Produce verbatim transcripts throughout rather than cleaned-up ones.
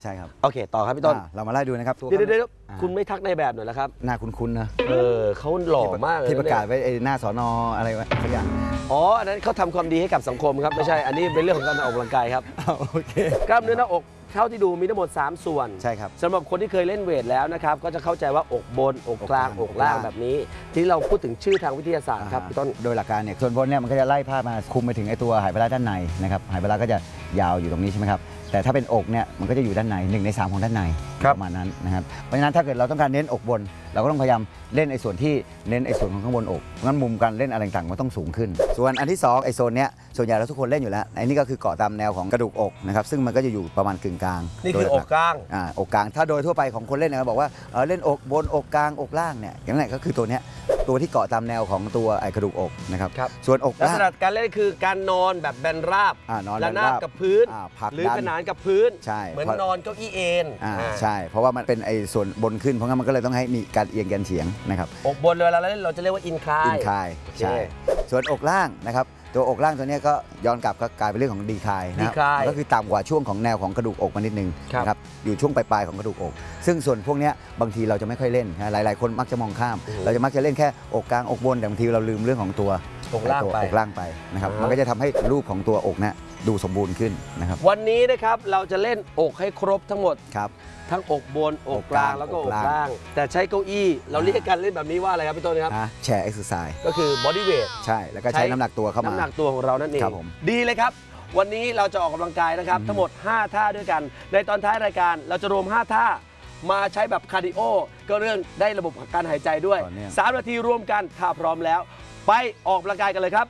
ใช่ครับโอเคต่อครับพี่ต้นเรามาไล่ดูนะครับเดี๋ยวเดี๋ยวคุณไม่ทักในแบบหน่อยแล้วครับหน้าคุ้นๆนะเออเขาหล่อมากเลยที่ประกาศไว้หน้าสอนออะไรวะสักอย่างอ๋ออันนั้นเขาทำความดีให้กับสังคมครับไม่ใช่อันนี้เป็นเรื่องของการออกกำลังกายครับโอเคกล้ามเนื้อหน้าอกเท่าที่ดูมีทั้งหมดสามส่วนใช่ครับสำหรับคนที่เคยเล่นเวทแล้วนะครับก็จะเข้าใจว่าอกบนอกกลางอกล่างแบบนี้ที่เราพูดถึงชื่อทางวิทยาศาสตร์ครับพี่ต้นโดยหลักการเนี่ยส่วนบนเนี่ยมันก็จะไล่ภาพมาคุมไปถึงไอตัวหายปลาร้าด้านในนะครับหายปลาร้าก็จะยาวอยู่ตรงนี้ใช่ไหมครับแต่ถ้าเป็นอกเนี่ยมันก็จะอยู่ด้านในหนึ่งในสามของด้านในประมาณนั้นนะครับเพราะฉะนั้นถ้าเกิดเราต้องการเน้นอกบนเราก็ต้องพยายามเล่นไอ้ส่วนที่เน้นไอ้ส่วนของข้างบนอกงั้นมุมการเล่นอะไรต่างๆมันต้องสูงขึ้นส่วนอันที่สองไอ้โซนเนี้ยส่วนใหญ่เราทุกคนเล่นอยู่แล้วไอ้นี่ก็คือเกาะตามแนวของกระดูกอกนะครับซึ่งมันก็จะอยู่ประมาณกึ่งกลางนี่คืออกกลางอ่าอกกลางถ้าโดยทั่วไปของคนเล่นนะครับบอกว่าเออเล่นอกบนอกกลางอกล่างเนี่ยอย่างนั้นก็คือตัวเนี้ยตัวที่เกาะตามแนวของตัวไอ้กระดูกอกนะครับส่วนอกลักษณะการเล่นคือการนอนแบบแบนราบและหน้ากับพื้นหรือขนานกับพื้นเหมือนนอนเก้าอี้เอนใช่เพราะว่ามันเป็นไอ้ส่วนบนขึ้นเพราะงั้นมันก็เลยต้องให้มีการเอียงกันเฉียงนะครับอกบนเวลาเราเล่นเราจะเรียกว่าอินคลายอินคลายใช่ส่วนอกล่างนะครับตัวอกล่างตัวนี้ก็ย้อนกลับก็กลายเป็นเรื่องของดีคลายนะครับก็คือต่ำกว่าช่วงของแนวของกระดูกอกมานิดนึงนะครับอยู่ช่วงปลายๆของกระดูกอกซึ่งส่วนพวกนี้บางทีเราจะไม่ค่อยเล่นหลายๆคนมักจะมองข้ามเราจะมักจะเล่นแค่อกกลางอกบนแต่บางทีเราลืมเรื่องของตัวอกล่างไปอกล่างไปนะครับมันก็จะทำให้รูปของตัวอกเนี่ยดูสมบูรณ์ขึ้นนะครับวันนี้นะครับเราจะเล่นอกให้ครบทั้งหมดครับทั้งอกบนอกกลางแล้วก็อกล่างแต่ใช้เก้าอี้เราเรียกการเล่นแบบนี้ว่าอะไรครับพี่ต้นครับแชร์เอ็กซ์ไซส์ก็คือบอดี้เวทใช่แล้วก็ใช้น้ำหนักตัวเข้ามาน้ำหนักตัวของเรานั่นเองดีเลยครับวันนี้เราจะออกกำลังกายนะครับทั้งหมดห้าท่าด้วยกันในตอนท้ายรายการเราจะรวมห้าท่ามาใช้แบบคาร์ดิโอก็เรื่องได้ระบบการหายใจด้วยสามนาทีรวมกันถ้าพร้อมแล้วไปออกกำลังกายกันเลยครับ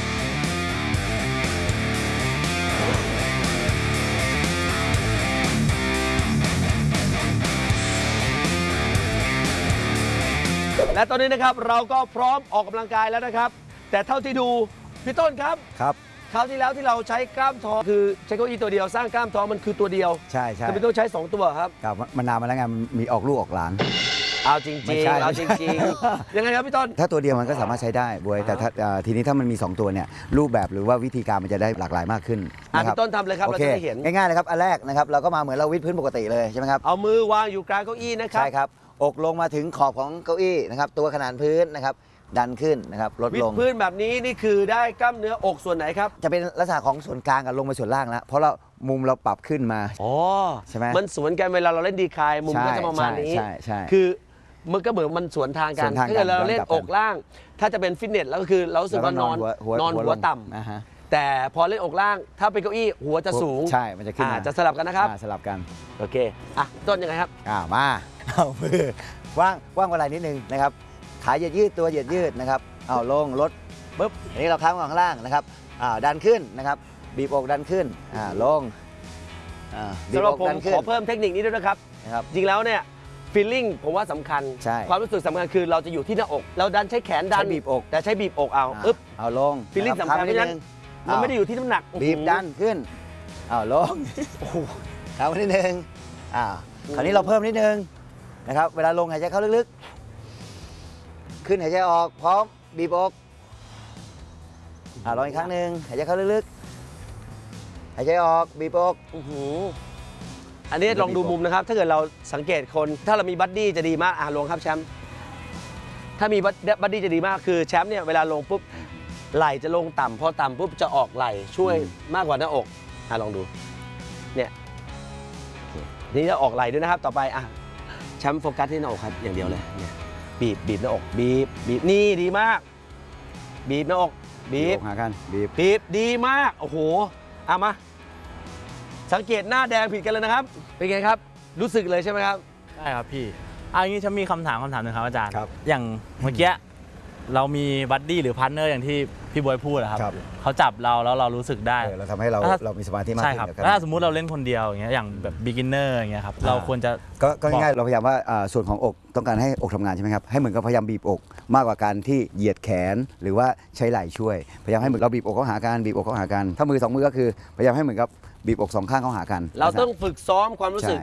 และตอนนี้นะครับเราก็พร้อมออกกำลังกายแล้วนะครับแต่เท่าที่ดูพี่ต้นครับครับคราวที่แล้วที่เราใช้กล้ามท้องคือใช้เก้าอี้ตัวเดียวสร้างกล้ามท้องมันคือตัวเดียวใช่ใช่แต่พี่ต้องใช้สองตัวครับครับมันนานมาแล้วไงมีออกลูกออกหลานเอาจริงจริงเอาจริงจริงยังไงครับพี่ต้นถ้าตัวเดียวมันก็สามารถใช้ได้บวยแต่ทีนี้ถ้ามันมีสองตัวเนี่ยรูปแบบหรือว่าวิธีการมันจะได้หลากหลายมากขึ้นพี่ต้นทำเลยครับเราจะได้เห็นง่ายๆเลยครับอันแรกนะครับเราก็มาเหมือนเราวิดพื้นปกติเลยใช่ไหมครับเอามือวางอยู่กลางเก้าอี้นะครับใช่ครับอกลงมาถึงขอบของเก้าอี้นะครับตัวขนานพื้นนะครับดันขึ้นนะครับลดลงวิดพื้นแบบนี้นี่คือได้กล้ามเนื้ออกส่วนไหนครับจะเป็นลักษณะของส่วนกลางกับลงไปส่วนล่างแล้วเพราะเรามุมเราปรับขึ้นมาอ๋อใช่ไหมมันสวนกันเวลาเราเล่นดีคลายมุมก็จะประมาณนี้ใช่ใช่คือมันก็เหมือนมันสวนทางกันถ้าเราเล่นอกล่างถ้าจะเป็นฟิตเนสแล้วก็คือเราสึกว่านอนนอนหัวต่ำแต่พอเล่นอกล่างถ้าเป็นเก้าอี้หัวจะสูงใช่มันจะขึ้นจะสลับกันนะครับสลับกันโอเคอ่ะต้นยังไงครับอ่ามาเอามือว่างว่างกว่าไหล่นิดนึงนะครับขาเหยียดยืดตัวเหยียดยืดนะครับเอาลงลดปุ๊บอันนี้เราค้างข้างล่างนะครับอ่าดันขึ้นนะครับบีบอกดันขึ้นอ่าลงอ่าสำหรับผมขอเพิ่มเทคนิคนี้ด้วยนะครับนะครับจริงแล้วเนี่ยฟีลลิ่งผมว่าสำคัญความรู้สึกสำคัญคือเราจะอยู่ที่หน้าอกเราดันใช้แขนดันบีบอกแต่ใช้บีบอกเอาอึ๊บเอาลงฟีลลิ่งสำคัญเพราะฉะนั้นมันไม่ได้อยู่ที่น้ำหนักบีบดันขึ้นเอาลงเอานิดนึงอ่าคราวนี้เราเพิ่มนิดนึงนะครับเวลาลงหายใจเข้าลึกๆขึ้นหายใจออกพร้อมบีบอกอ่าลองอีกครั้งหนึ่งหายใจเข้าลึกๆหายใจออกบีบอกโอ้โหอันนี้ลองดูมุมนะครับถ้าเกิดเราสังเกตคนถ้าเรามีบัดดี้จะดีมากอ่าลงครับแชมป์ถ้ามีบัดดี้จะดีมากคือแชมป์เนี่ยเวลาลงปุ๊บไหล่จะลงต่ำพอต่ำปุ๊บจะออกไหล่ช่วยมากกว่าหน้าอกอ่าลองดูเนี่ยนี่จะออกไหล่ด้วยนะครับต่อไปอ่ะแชมป์โฟกัสที่หน้าอกครับอย่างเดียวเลยเนี่ยบีบบีบหน้าอกบีบบีบนี่ดีมากบีบหน้าอกบีบหากันบีบบีบดีมากโอ้โหเอามาสังเกตหน้าแดงผิดกันเลยนะครับเป็นไงครับรู้สึกเลยใช่ไหมครับใช่ครับพี่เอางี้ฉันมีคำถามคำถามหนึ่งครับอาจารย์ครับอย่างเมื่อกี้เรามีบัดดี้หรือพาร์ทเนอร์อย่างที่พี่บอยพูดนะครับเขาจับเราแล้วเรารู้สึกได้เราทำให้เราเรามีสมาธิมากขึ้นใช่ครับถ้าสมมุติเราเล่นคนเดียวอย่างเงี้ยอย่างแบบบิ๊กินเนอร์อย่างเงี้ยครับเราควรจะก็ง่ายเราพยายามว่าส่วนของอกต้องการให้อกทำงานใช่ไหมครับให้เหมือนกับพยายามบีบอกมากกว่าการที่เหยียดแขนหรือว่าใช้ไหล่ช่วยพยายามให้เหมือนเราบีบอกเขาหากันบีบอกเขาหากันถ้ามือสองมือก็คือพยายามให้เหมือนกับบีบอกสองข้างเขาหากันเราต้องฝึกซ้อมความรู้สึก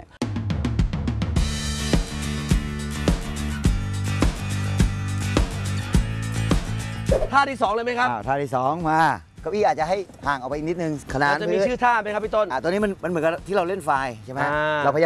ท่าที่สองเลยไหมครับท่าที่สองมาเก้าอี้อาจจะให้ห่างออกไปนิดนึงขนาดจะมีชื่อท่าไหมครับพี่ต้นตัวนี้มันมันเหมือนกับที่เราเล่นไฟใช่ไหมเราพยายาม